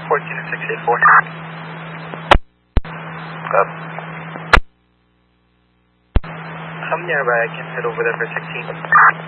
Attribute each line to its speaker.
Speaker 1: 14 and 684. I'm nearby. I can head over there for 16.